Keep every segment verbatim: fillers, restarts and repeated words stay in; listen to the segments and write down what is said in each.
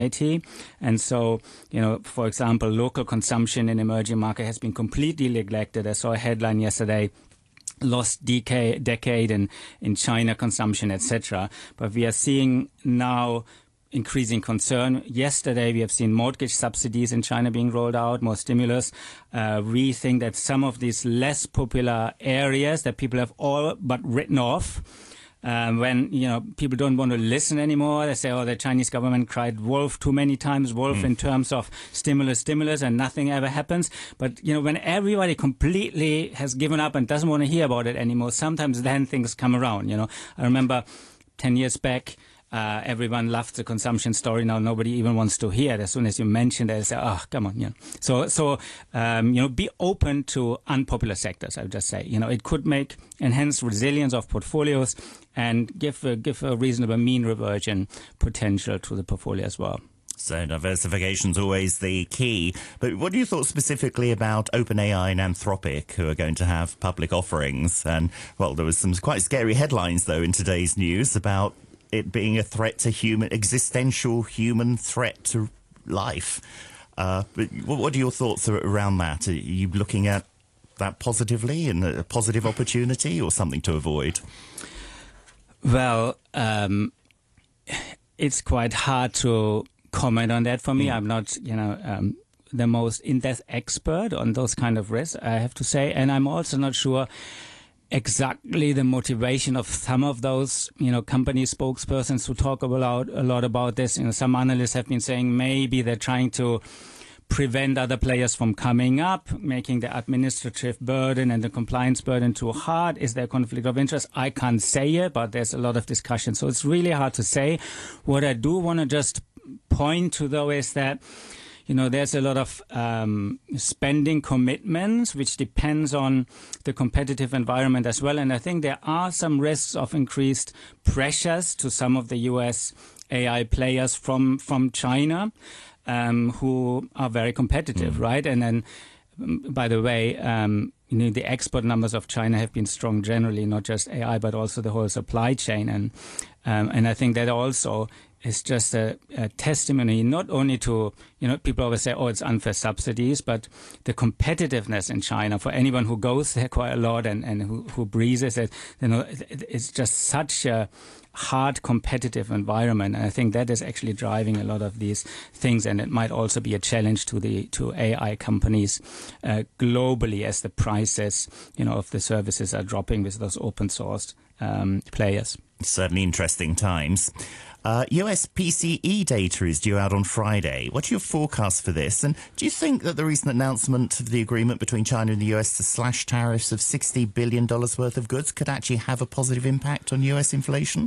And so, you know, for example, local consumption in emerging market has been completely neglected. I saw a headline yesterday, lost decade, decade in, in China consumption, et cetera. But we are seeing now increasing concern. Yesterday, we have seen mortgage subsidies in China being rolled out, more stimulus. Uh, we think that some of these less popular areas that people have all but written off, Um, when, you know, people don't want to listen anymore, they say, oh, the Chinese government cried wolf too many times, wolf mm. in terms of stimulus, stimulus, and nothing ever happens. But, you know, when everybody completely has given up and doesn't want to hear about it anymore, sometimes then things come around, you know. I remember ten years back, Uh, everyone loved the consumption story. Now nobody even wants to hear it. As soon as you mention it, they say, oh, come on. You know. So, so um, you know, be open to unpopular sectors, I would just say. You know, it could make enhance resilience of portfolios and give a, give a reasonable mean reversion potential to the portfolio as well. So diversification is always the key. But what do you thought specifically about OpenAI and Anthropic, who are going to have public offerings? And, well, there was some quite scary headlines, though, in today's news about it being a threat to human, existential human threat to life. Uh, but what are your thoughts around that? Are you looking at that positively and a positive opportunity or something to avoid? Well, um, it's quite hard to comment on that for me. Mm. I'm not, you know, um, the most in-depth expert on those kind of risks, I have to say. And I'm also not sure exactly the motivation of some of those, you know, company spokespersons who talk about a lot about this. You know, some analysts have been saying maybe they're trying to prevent other players from coming up, making the administrative burden and the compliance burden too hard. Is there conflict of interest? I can't say it, but there's a lot of discussion. So it's really hard to say. What I do want to just point to, though, is that, you know, there's a lot of um, spending commitments, which depends on the competitive environment as well. And I think there are some risks of increased pressures to some of the U S A I players from, from China, um, who are very competitive, mm. right? And then, by the way, um, you know, the export numbers of China have been strong generally, not just A I, but also the whole supply chain. And, um, and I think that also is just a, a testimony not only to, you know, people always say, oh, it's unfair subsidies, but the competitiveness in China for anyone who goes there quite a lot and, and who, who breathes it, you know, it's just such a hard competitive environment. And I think that is actually driving a lot of these things. And it might also be a challenge to the, to A I companies uh, globally as the prices, you know, of the services are dropping with those open sourced um, players. Certainly interesting times. Uh, U S P C E data is due out on Friday. What's your forecast for this? And do you think that the recent announcement of the agreement between China and the U S to slash tariffs of sixty billion dollars worth of goods could actually have a positive impact on U S inflation?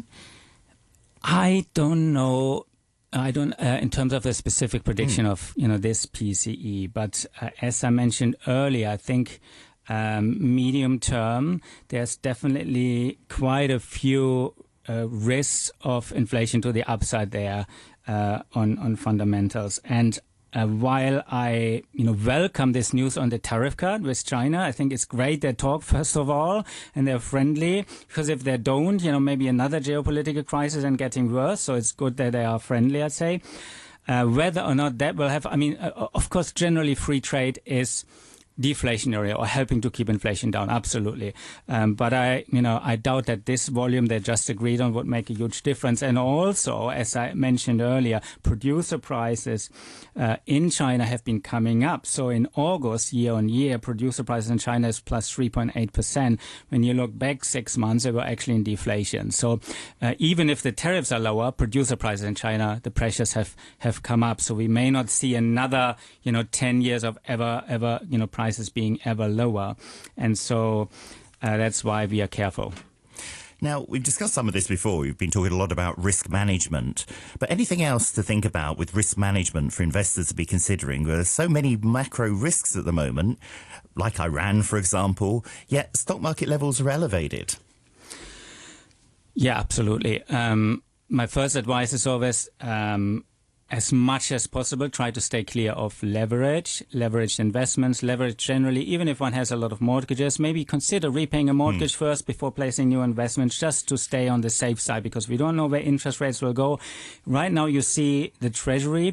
I don't know. I don't, uh, in terms of a specific prediction mm. of, you know, this P C E, but uh, as I mentioned earlier, I think um, medium term, there's definitely quite a few Uh, risks of inflation to the upside there uh, on on fundamentals. And uh, while I you know welcome this news on the tariff cut with China, I think it's great they talk first of all and they're friendly, because if they don't, you know maybe another geopolitical crisis and getting worse. So it's good that they are friendly, I'd say. Uh, whether or not that will have, I mean, uh, of course, generally free trade is deflationary or helping to keep inflation down, absolutely. Um, but I, you know, I doubt that this volume they just agreed on would make a huge difference. And also, as I mentioned earlier, producer prices uh, in China have been coming up. So in August, year on year, producer prices in China is plus three point eight percent. When you look back six months, they were actually in deflation. So uh, even if the tariffs are lower, producer prices in China, the pressures have, have come up. So we may not see another, you know, ten years of ever, ever, you know, prices being ever lower. And so uh, that's why we are careful. Now, we've discussed some of this before. We've been talking a lot about risk management. But anything else to think about with risk management for investors to be considering? There's so many macro risks at the moment, like Iran, for example, yet stock market levels are elevated. Yeah, absolutely. Um, my first advice is always um, as much as possible, try to stay clear of leverage, leveraged investments, leverage generally. Even if one has a lot of mortgages, maybe consider repaying a mortgage mm. first before placing new investments, just to stay on the safe side, because we don't know where interest rates will go. Right now, you see the Treasury